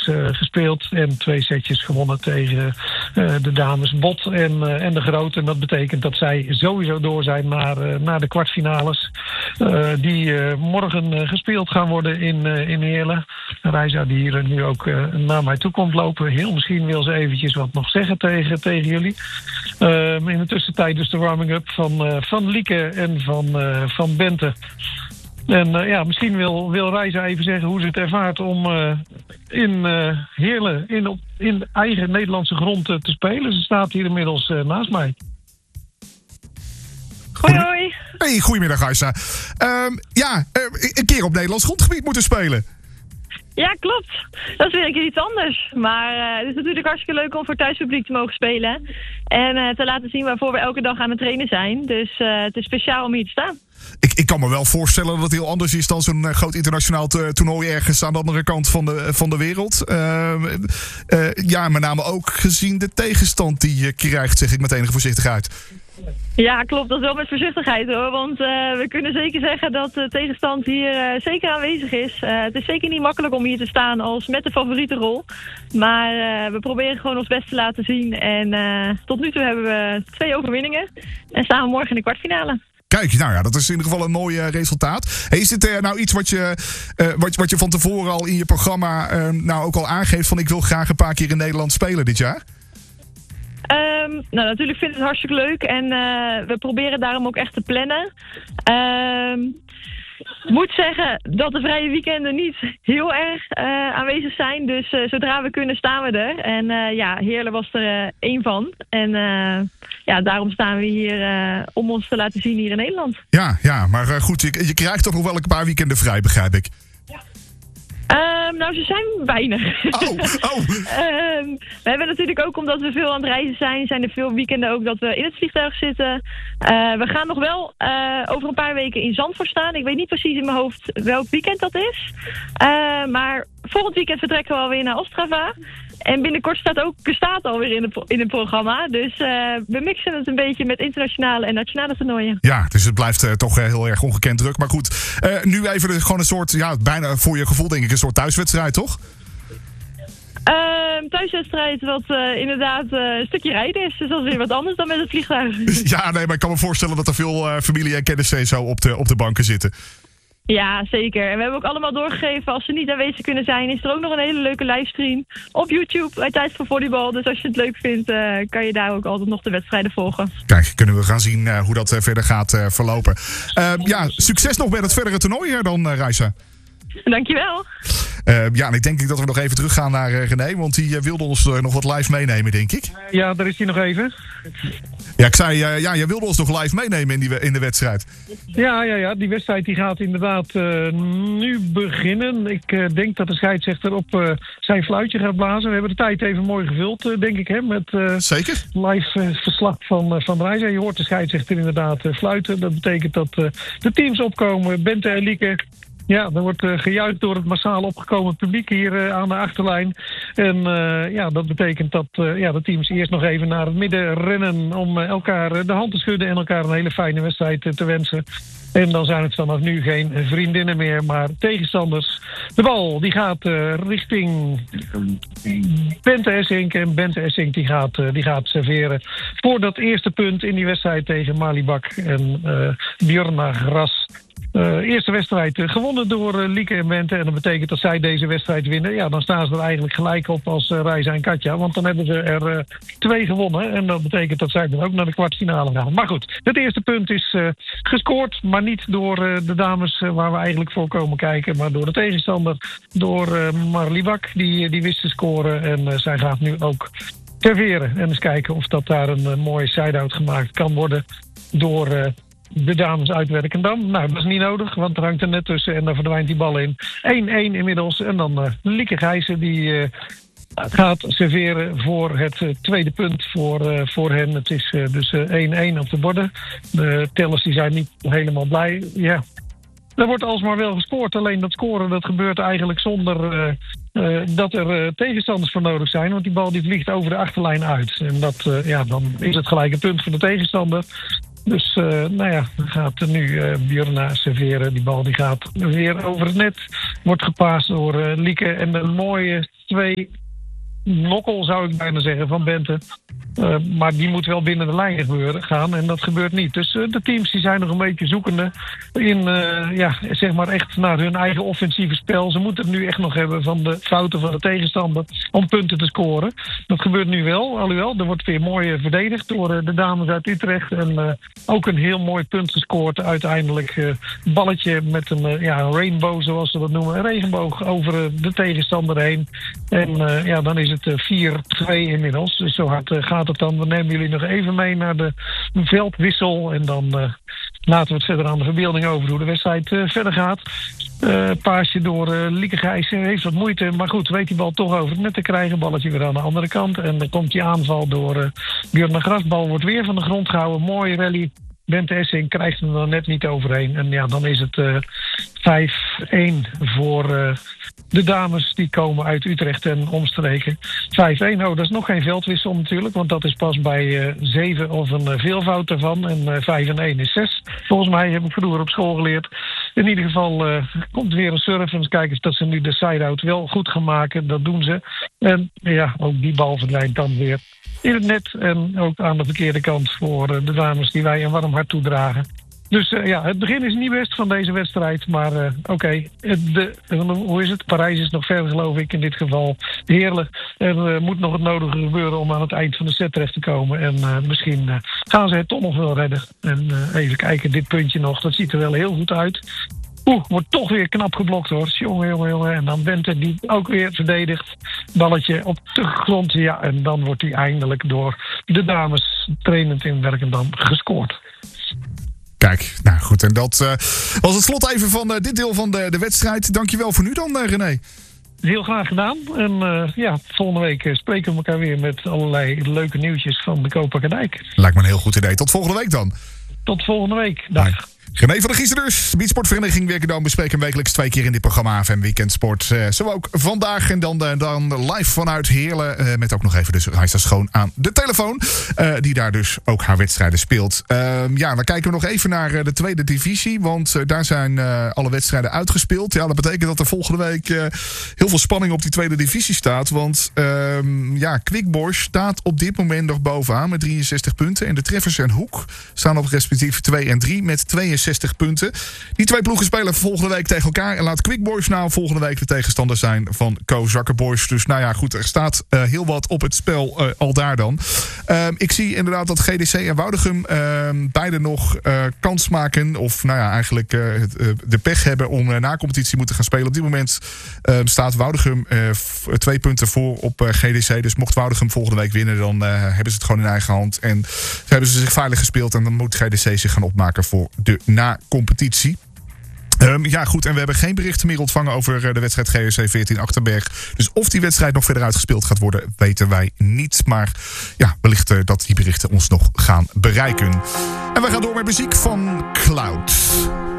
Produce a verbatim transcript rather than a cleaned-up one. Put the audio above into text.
uh, gespeeld. En twee setjes gewonnen tegen uh, de dames Bot en, uh, en de Grote. En dat betekent dat zij sowieso door zijn naar, uh, naar de kwartfinales. Uh, die uh, morgen uh, gespeeld gaan worden in, uh, in Heerlen. Reisa die hier nu ook uh, naar mij toe komt lopen. Heel misschien wil ze eventjes wat nog zeggen tegen, tegen jullie. Uh, in de tussentijd dus de warming-up van, uh, van Lieke en van, uh, van Bente. En uh, ja, misschien wil, wil Reisa even zeggen hoe ze het ervaart om uh, in uh, Heerlen, in, op, in eigen Nederlandse grond uh, te spelen. Ze staat hier inmiddels uh, naast mij. Hoi, hoi. Hey, goedemiddag Reisa. Um, ja, uh, een keer op Nederlands grondgebied moeten spelen. Ja, klopt. Dat is weer een keer iets anders. Maar uh, het is natuurlijk hartstikke leuk om voor thuispubliek te mogen spelen. En uh, te laten zien waarvoor we elke dag aan het trainen zijn. Dus uh, het is speciaal om hier te staan. Ik, ik kan me wel voorstellen dat het heel anders is dan zo'n uh, groot internationaal to- toernooi ergens aan de andere kant van de, van de wereld. Uh, uh, ja, met name ook gezien de tegenstand die je krijgt, zeg ik met enige voorzichtigheid. Ja, klopt. Dat is wel met voorzichtigheid hoor. Want uh, we kunnen zeker zeggen dat de tegenstand hier uh, zeker aanwezig is. Uh, het is zeker niet makkelijk om hier te staan als met de favoriete rol. Maar uh, we proberen gewoon ons best te laten zien. En uh, tot nu toe hebben we twee overwinningen. En staan we morgen in de kwartfinale. Kijk, nou ja, dat is in ieder geval een mooi uh, resultaat. Hey, is dit uh, nou iets wat je, uh, wat, wat je van tevoren al in je programma uh, nou ook al aangeeft van ik wil graag een paar keer in Nederland spelen dit jaar? Um, nou, natuurlijk vind ik het hartstikke leuk en uh, we proberen daarom ook echt te plannen. Um, Ik moet zeggen dat de vrije weekenden niet heel erg uh, aanwezig zijn. Dus uh, zodra we kunnen staan we er. En uh, ja, Heerlen was er uh, één van. En uh, ja, daarom staan we hier uh, om ons te laten zien hier in Nederland. Ja, ja maar uh, goed, je, je krijgt toch nog wel een paar weekenden vrij, begrijp ik. Um, nou, ze zijn weinig. Oh, oh. um, we hebben natuurlijk ook, omdat we veel aan het reizen zijn, zijn er veel weekenden ook dat we in het vliegtuig zitten. Uh, we gaan nog wel uh, over een paar weken in Zandvoort staan. Ik weet niet precies in mijn hoofd welk weekend dat is. Uh, maar volgend weekend vertrekken we alweer naar Ostrava. En binnenkort staat ook Staat alweer in, de, in het programma. Dus uh, we mixen het een beetje met internationale en nationale toernooien. Ja, dus het blijft uh, toch uh, heel erg ongekend druk. Maar goed, uh, nu even de, gewoon een soort, ja, bijna voor je gevoel denk ik, een soort thuiswedstrijd, toch? Uh, thuiswedstrijd wat uh, inderdaad uh, een stukje rijden is. Dus dat is weer wat anders dan met het vliegtuig. Ja, nee, maar ik kan me voorstellen dat er veel uh, familie en kennissen zo op de, op de banken zitten. Ja, zeker. En we hebben ook allemaal doorgegeven, als ze niet aanwezig kunnen zijn, is er ook nog een hele leuke livestream op YouTube bij Tijd voor Volleybal. Dus als je het leuk vindt, uh, kan je daar ook altijd nog de wedstrijden volgen. Kijk, kunnen we gaan zien uh, hoe dat uh, verder gaat uh, verlopen. Uh, ja, succes nog met het verdere toernooi uh, dan, uh, Reisa. Dankjewel. Uh, ja, en ik denk dat we nog even terug gaan naar uh, René, want die uh, wilde ons uh, nog wat live meenemen, denk ik. Ja, daar is hij nog even. Ja, ik zei, uh, ja, jij wilde ons nog live meenemen in, die, in de wedstrijd. Ja, ja, ja, die wedstrijd die gaat inderdaad uh, nu beginnen. Ik uh, denk dat de scheidsrechter op uh, zijn fluitje gaat blazen. We hebben de tijd even mooi gevuld, uh, denk ik, hè, met uh, Zeker. live uh, verslag van, uh, van Reisa. Je hoort de scheidsrechter inderdaad uh, fluiten. Dat betekent dat uh, de teams opkomen, Bente en Lieke. Ja, er wordt uh, gejuicht door het massaal opgekomen publiek hier uh, aan de achterlijn. En uh, ja, dat betekent dat uh, ja, de teams eerst nog even naar het midden rennen om uh, elkaar uh, de hand te schudden en elkaar een hele fijne wedstrijd uh, te wensen. En dan zijn het vanaf nu geen vriendinnen meer, maar tegenstanders. De bal die gaat uh, richting Bente Essink. En Bente Essink die gaat, uh, die gaat serveren voor dat eerste punt in die wedstrijd tegen Malibak en uh, Björna Gras. Uh, eerste wedstrijd uh, gewonnen door uh, Lieke en Bente. En dat betekent dat zij deze wedstrijd winnen. Ja, dan staan ze er eigenlijk gelijk op als uh, Reisa en Katja. Want dan hebben ze er uh, twee gewonnen. En dat betekent dat zij dan ook naar de kwartfinale gaan. Maar goed, het eerste punt is uh, gescoord. Maar niet door uh, de dames uh, waar we eigenlijk voor komen kijken. Maar door de tegenstander. Door uh, Marlibak. Die, die wist te scoren. En uh, zij gaat nu ook serveren. En eens kijken of dat daar een uh, mooie side-out gemaakt kan worden. Door... Uh, de dames uit Werkendam. Nou, dat is niet nodig, want er hangt er net tussen en dan verdwijnt die bal in. één-één inmiddels. En dan uh, Lieke Gijzen die uh, gaat serveren voor het uh, tweede punt voor, uh, voor hen. Het is uh, dus één-één uh, op de borden. De tellers die zijn niet helemaal blij. Ja, er wordt alsmaar wel gescoord. Alleen dat scoren dat gebeurt eigenlijk zonder uh, uh, dat er uh, tegenstanders voor nodig zijn. Want die bal die vliegt over de achterlijn uit. En dat, uh, ja, dan is het gelijk een punt voor de tegenstander. Dus uh, nou ja, dan gaat er nu uh, Björna serveren. Die bal die gaat weer over het net. Wordt gepaast door uh, Lieke. En een mooie twee nokkel, zou ik bijna zeggen, van Bente. Uh, maar die moet wel binnen de lijnen gebeuren, gaan en dat gebeurt niet. Dus uh, de teams die zijn nog een beetje zoekende in, uh, ja, zeg maar echt naar hun eigen offensieve spel. Ze moeten het nu echt nog hebben van de fouten van de tegenstander om punten te scoren. Dat gebeurt nu wel, alhoewel. Er wordt weer mooi uh, verdedigd door uh, de dames uit Utrecht. En uh, ook een heel mooi punt gescoord. Uiteindelijk uh, balletje met een uh, ja, rainbow, zoals ze dat noemen. Een regenboog over uh, de tegenstander heen. En uh, ja, dan is het uh, vier twee inmiddels. Dus zo hard uh, gaat het dan. We nemen jullie nog even mee naar de veldwissel. En dan uh, laten we het verder aan de verbeelding over hoe de wedstrijd uh, verder gaat. Uh, paasje door uh, Lieke Gijs heeft wat moeite. Maar goed, weet die bal toch over het net te krijgen. Balletje weer aan de andere kant. En dan komt die aanval door uh, Björn Grasbal. Wordt weer van de grond gehouden. Mooie rally. Bente Essing krijgt hem er net niet overheen. En ja, dan is het uh, vijf een voor uh, de dames. Die komen uit Utrecht en omstreken. vijf een, oh, dat is nog geen veldwissel natuurlijk. Want dat is pas bij zeven uh, of een uh, veelvoud ervan. En uh, vijf en één is zes. Volgens mij heb ik vroeger op school geleerd. In ieder geval uh, komt weer een surf. En kijken dat ze nu de side-out wel goed gaan maken. Dat doen ze. En ja, ook die bal verdwijnt dan weer in het net en ook aan de verkeerde kant voor de dames die wij een warm hart toedragen. Dus uh, ja, het begin is niet best van deze wedstrijd. Maar uh, oké, okay, hoe is het? Parijs is nog ver, geloof ik, in dit geval. Heerlijk. Er uh, moet nog het nodige gebeuren om aan het eind van de set terecht te komen. En uh, misschien uh, gaan ze het toch nog wel redden. En uh, even kijken, dit puntje nog, dat ziet er wel heel goed uit. Oeh, wordt toch weer knap geblokt hoor. Jongen, jongen, jongen. En dan Bente die ook weer verdedigt. Balletje op de grond. Ja, en dan wordt hij eindelijk door de dames trainend in Werkendam gescoord. Kijk, nou goed. En dat uh, was het slot even van uh, dit deel van de, de wedstrijd. Dankjewel voor nu dan, uh, René. Heel graag gedaan. En uh, ja, volgende week uh, spreken we elkaar weer met allerlei leuke nieuwtjes van de Koopakkedijk. Lijkt me een heel goed idee. Tot volgende week dan. Tot volgende week. Dag. Bye. René van der Giezen dus. Beatsportvereniging Werkendam bespreken wekelijks twee keer in dit programma A F M Weekendsport. Uh, zo ook vandaag en dan, uh, dan live vanuit Heerlen. Uh, met ook nog even dus Raisa Schoon aan de telefoon. Uh, die daar dus ook haar wedstrijden speelt. Uh, ja, dan kijken we nog even naar uh, de tweede divisie. Want uh, daar zijn uh, alle wedstrijden uitgespeeld. Ja, dat betekent dat er volgende week uh, heel veel spanning op die tweede divisie staat. Want uh, ja, Quickboys staat op dit moment nog bovenaan met drieënzestig punten. En de Treffers en Hoek staan op respectief twee en drie met tweeënzestig punten. Die twee ploegen spelen volgende week tegen elkaar. En laat Quickboys nou volgende week de tegenstander zijn van Co Zakkerboys. Dus nou ja, goed, er staat uh, heel wat op het spel uh, al daar dan. Uh, ik zie inderdaad dat G D C en Woudegem uh, beide nog uh, kans maken. Of nou ja, eigenlijk uh, de pech hebben om uh, na competitie moeten gaan spelen. Op dit moment uh, staat Woudegem uh, twee punten voor op uh, G D C. Dus mocht Woudegem volgende week winnen, dan uh, hebben ze het gewoon in eigen hand. En hebben ze zich veilig gespeeld. En dan moet G D C zich gaan opmaken voor de na-competitie. Um, ja, goed. En we hebben geen berichten meer ontvangen over de wedstrijd G S C veertien Achterberg. Dus of die wedstrijd nog verder uitgespeeld gaat worden, weten wij niet. Maar ja, wellicht uh, dat die berichten ons nog gaan bereiken. En we gaan door met muziek van Cloud.